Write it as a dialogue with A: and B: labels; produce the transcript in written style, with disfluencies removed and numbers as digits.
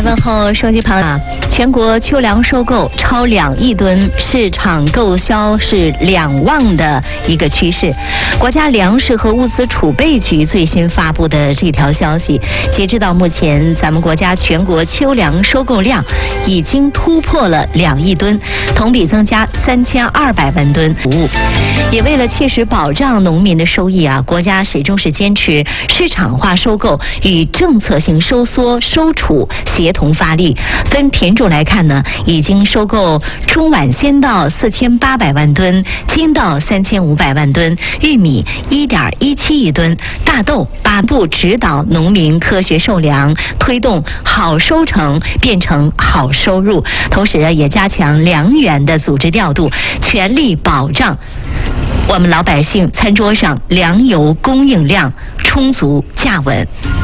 A: 问候收机旁啊！全国秋粮收购超2亿吨，市场购销是2万的一个趋势。国家粮食和物资储备局最新发布的这条消息，截止到目前，咱们国家全国秋粮收购量已经突破了2亿吨，同比增加3200万吨。也为了切实保障农民的收益啊，国家始终是坚持市场化收购与政策性收缩收储协同发力。分品种来看呢，已经收购中晚先稻4800万吨，金稻3500万吨，玉米1.17亿吨，大豆8步指导农民科学授粮，推动好收成变成好收入，同时也加强粮源的组织调度，全力保障我们老百姓餐桌上粮油供应量充足价稳。